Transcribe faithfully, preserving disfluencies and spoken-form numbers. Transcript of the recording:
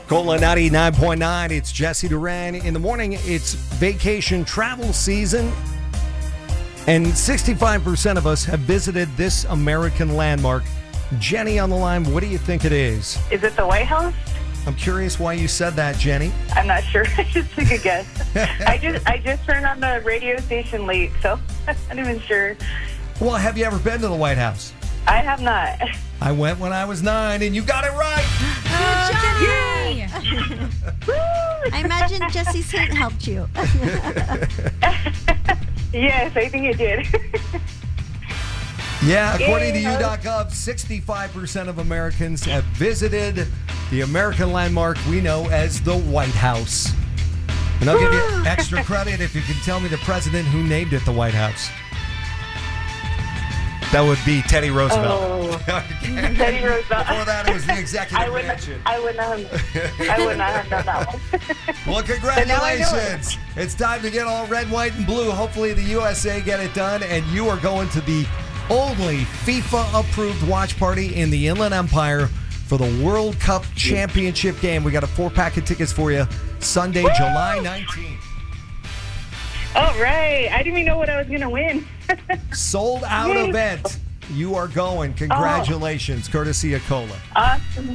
Cola ninety-nine point nine. It's Jesse Duran. In the morning, it's vacation travel season. And sixty-five percent of us have visited this American landmark. Jenny on the line, what do you think it is? Is it the White House? I'm curious why you said that, Jenny. I'm not sure. I just took a guess. I just I just turned on the radio station late, so I'm not even sure. Well, have you ever been to the White House? I have not. I went when I was nine, and you got it right. Oh, Jenny! I imagine Jesse's hint helped you. Yes, I think it did. Yeah, according to Yeah. U dot gov, sixty-five percent of Americans have visited the American landmark we know as the White House. And I'll give you extra credit if you can tell me the president who named it the White House. That would be Teddy Roosevelt. Oh, Teddy Roosevelt. Before that, it was the I executive would not, mansion. I would not have, I would not have done that one. Well, But now I know congratulations. It's time to get all red, white, and blue. Hopefully the U S A get it done, and you are going to the only FIFA-approved watch party in the Inland Empire for the World Cup Championship game. We got a four-pack of tickets for you Sunday, Woo! July nineteenth. All right. I didn't even know what I was going to win. Sold out Yay. event. You are going. Congratulations, courtesy of Cola. Awesome.